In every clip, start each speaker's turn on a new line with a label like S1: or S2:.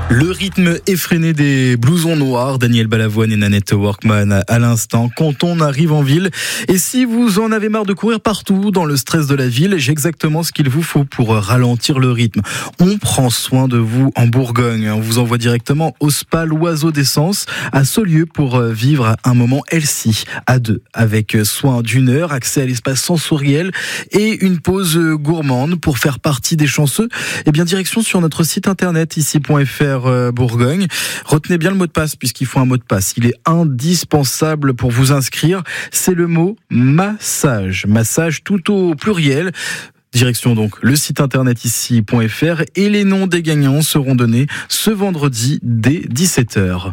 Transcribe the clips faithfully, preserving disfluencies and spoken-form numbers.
S1: Le rythme effréné des blousons noirs, Daniel Balavoine et Nanette Workman à l'instant, quand on arrive en ville. Et si vous en avez marre de courir partout dans le stress de la ville, j'ai exactement ce qu'il vous faut pour ralentir le rythme. On prend soin de vous en Bourgogne. On vous envoie directement au spa L'Oiseau d'Essence à Saulieu pour vivre un moment healthy à deux, avec soin d'une heure, accès à l'espace sensoriel et une pause gourmande pour faire partie des chanceux. Eh bien, direction sur notre site internet ici point f r Bourgogne. Retenez bien le mot de passe puisqu'il faut un mot de passe. Il est indispensable pour vous inscrire. C'est le mot massage. Massage tout au pluriel. Direction donc le site internet ici point f r et les noms des gagnants seront donnés ce vendredi dès dix-sept heures.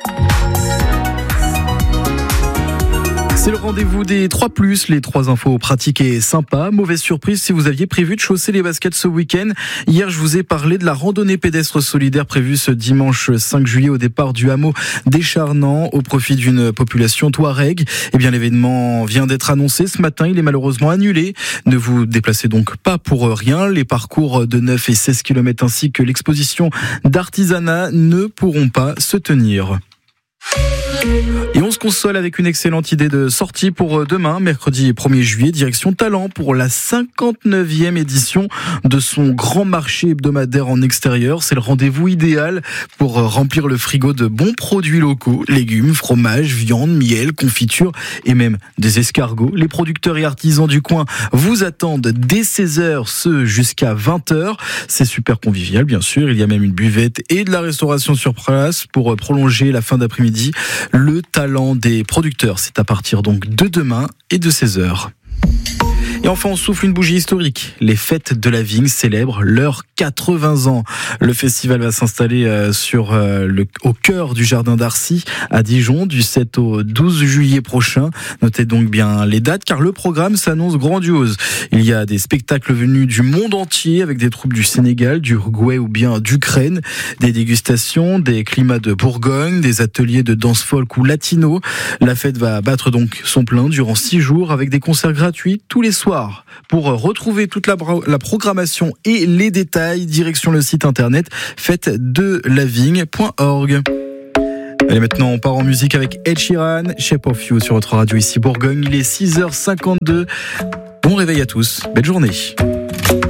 S1: C'est le rendez-vous des trois plus, les trois infos pratiques et sympas. Mauvaise surprise si vous aviez prévu de chausser les baskets ce week-end. Hier, je vous ai parlé de la randonnée pédestre solidaire prévue ce dimanche cinq juillet au départ du hameau d'Écharnans au profit d'une population touareg. Eh bien, l'événement vient d'être annoncé ce matin. Il est malheureusement annulé. Ne vous déplacez donc pas pour rien. Les parcours de neuf et seize kilomètres ainsi que l'exposition d'artisanat ne pourront pas se tenir. Et on se console avec une excellente idée de sortie pour demain, mercredi premier juillet, direction Talent pour la cinquante-neuvième édition de son grand marché hebdomadaire en extérieur. C'est le rendez-vous idéal pour remplir le frigo de bons produits locaux, légumes, fromages, viande, miel, confiture et même des escargots. Les producteurs et artisans du coin vous attendent dès seize heures, ce jusqu'à vingt heures. C'est super convivial, bien sûr. Il y a même une buvette et de la restauration sur place pour prolonger la fin d'après-midi. Le talent des producteurs, c'est à partir donc de demain et de seize heures. Et enfin, on souffle une bougie historique. Les fêtes de la vigne célèbrent leurs quatre-vingts ans. Le festival va s'installer sur le, au cœur du jardin d'Arcy à Dijon du sept au douze juillet prochain. Notez donc bien les dates car le programme s'annonce grandiose. Il y a des spectacles venus du monde entier avec des troupes du Sénégal, du Uruguay ou bien d'Ukraine, des dégustations, des climats de Bourgogne, des ateliers de danse folk ou latino. La fête va battre donc son plein durant six jours avec des concerts gratuits tous les soirs. Pour retrouver toute la, la programmation et les détails, direction le site internet fête de la vigne point org. Allez, maintenant on part en musique avec Ed Sheeran, Shape of You sur votre radio ici Bourgogne. Il est six heures cinquante-deux. Bon réveil à tous, belle journée.